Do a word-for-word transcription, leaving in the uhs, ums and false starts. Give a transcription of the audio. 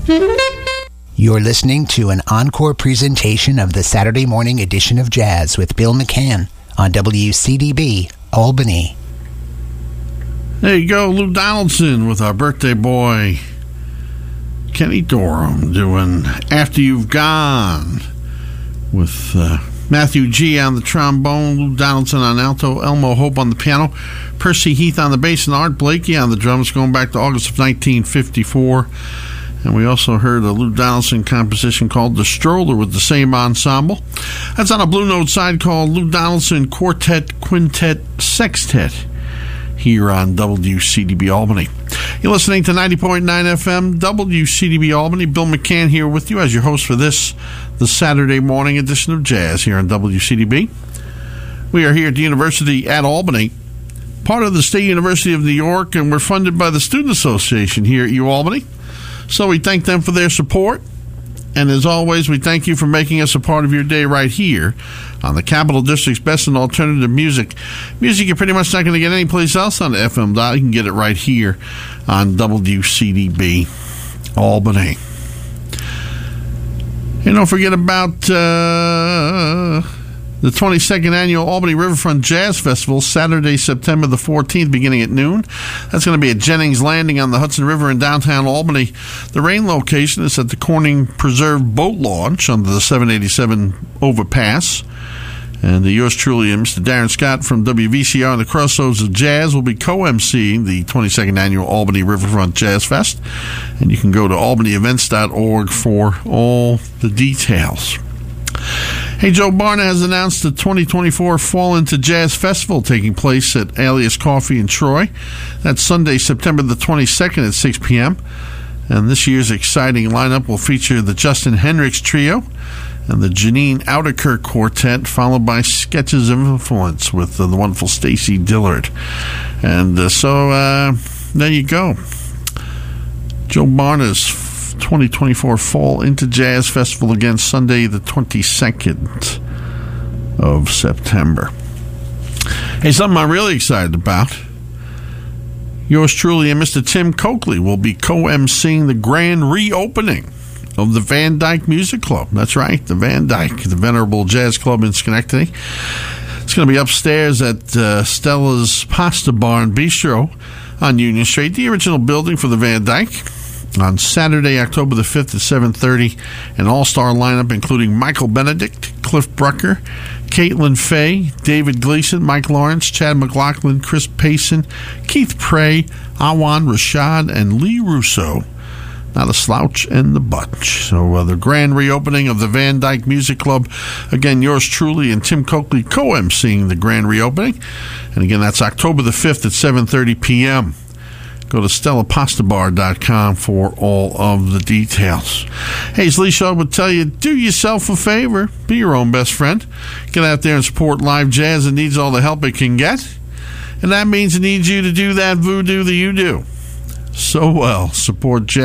You're listening to an encore presentation of the Saturday morning edition of Jazz with Bill McCann on W C D B, Albany. There you go, Lou Donaldson with our birthday boy, Kenny Dorham, doing After You've Gone with uh, Matthew G. on the trombone, Lou Donaldson on alto, Elmo Hope on the piano, Percy Heath on the bass, and Art Blakey on the drums, going back to August of nineteen fifty-four. And we also heard a Lou Donaldson composition called The Stroller with the same ensemble. That's on a Blue Note side called Lou Donaldson Quartet, Quintet, Sextet here on W C D B Albany. You're listening to ninety point nine F M, W C D B Albany. Bill McCann here with you as your host for this, the Saturday morning edition of Jazz here on W C D B. We are here at the University at Albany, part of the State University of New York, and we're funded by the Student Association here at UAlbany. So we thank them for their support. And as always, we thank you for making us a part of your day right here on the Capital District's best in alternative music. Music you're pretty much not going to get anyplace else on the F M dial. You can get it right here on W C D B Albany. And don't forget about uh, the twenty-second Annual Albany Riverfront Jazz Festival, Saturday, September the fourteenth, beginning at noon. That's going to be at Jennings Landing on the Hudson River in downtown Albany. The rain location is at the Corning Preserve Boat Launch under the seven eighty-seven overpass. And the yours truly, Mister Darren Scott from W V C R and the Crossroads of Jazz will be co-emceeing the twenty-second Annual Albany Riverfront Jazz Fest. And you can go to albany events dot org for all the details. Hey, Joe Barna has announced the twenty twenty-four Fall Into Jazz Festival taking place at Alias Coffee in Troy. That's Sunday, September the twenty-second at six p.m. And this year's exciting lineup will feature the Justin Hendricks Trio and the Janine Outerkirk Quartet, followed by Sketches of Influence with uh, the wonderful Stacy Dillard. And uh, so uh, there you go. Joe Barna's twenty twenty-four Fall Into Jazz Festival, again Sunday the twenty-second of September. Hey, something I'm really excited about. Yours truly and Mister Tim Coakley will be co-emceeing the grand reopening of the Van Dyke Music Club. That's right, the Van Dyke, the venerable jazz club in Schenectady. It's going to be upstairs at uh, Stella's Pasta Bar and Bistro on Union Street, the original building for the Van Dyke, on Saturday, October the fifth at seven thirty. An all-star lineup including Michael Benedict, Cliff Brucker, Caitlin Fay, David Gleason, Mike Lawrence, Chad McLaughlin, Chris Payson, Keith Prey, Awan Rashad, and Lee Russo. Not a slouch in the bunch. So uh, the grand reopening of the Van Dyke Music Club. Again, yours truly and Tim Coakley co-emceeing the grand reopening. And again, that's October the fifth at seven thirty p.m. Go to stella pasta bar dot com for all of the details. Hey, as Lee Shaw would tell you, do yourself a favor. Be your own best friend. Get out there and support live jazz. It needs all the help it can get. And that means it needs you to do that voodoo that you do so well. Support jazz.